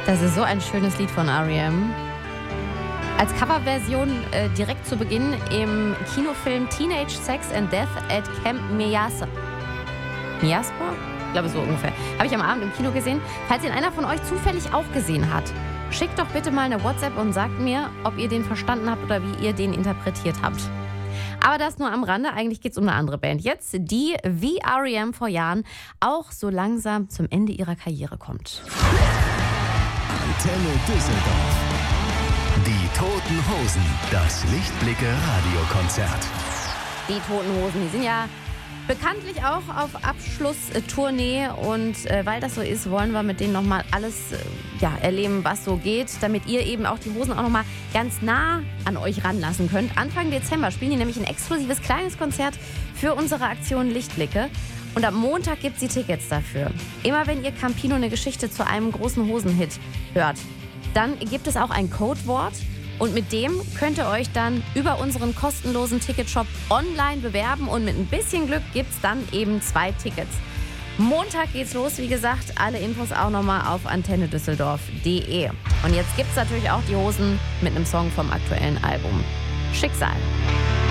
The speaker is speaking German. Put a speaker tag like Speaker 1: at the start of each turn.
Speaker 1: Das ist so ein schönes Lied von R.E.M. Als Coverversion direkt zu Beginn im Kinofilm Teenage Sex and Death at Camp Miyaspa? Ich glaube so ungefähr. Habe ich am Abend im Kino gesehen. Falls ihn einer von euch zufällig auch gesehen hat, schickt doch bitte mal eine WhatsApp und sagt mir, ob ihr den verstanden habt oder wie ihr den interpretiert habt. Aber das nur am Rande. Eigentlich geht es um eine andere Band jetzt, die wie R.E.M. vor Jahren auch so langsam zum Ende ihrer Karriere kommt.
Speaker 2: Antenne Düsseldorf. Die Toten Hosen, das Lichtblicke Radiokonzert.
Speaker 1: Die Toten Hosen, die sind ja bekanntlich auch auf Abschlusstournee und weil das so ist, wollen wir mit denen nochmal alles erleben, was so geht, damit ihr eben auch die Hosen auch nochmal ganz nah an euch ranlassen könnt. Anfang Dezember spielen die nämlich ein exklusives kleines Konzert für unsere Aktion Lichtblicke. Und am Montag gibt es die Tickets dafür. Immer wenn ihr Campino eine Geschichte zu einem großen Hosenhit hört, dann gibt es auch ein Codewort. Und mit dem könnt ihr euch dann über unseren kostenlosen Ticketshop online bewerben. Und mit ein bisschen Glück gibt es dann eben 2 Tickets. Montag geht's los, wie gesagt. Alle Infos auch nochmal auf antennedüsseldorf.de. Und jetzt gibt es natürlich auch die Hosen mit einem Song vom aktuellen Album Schicksal.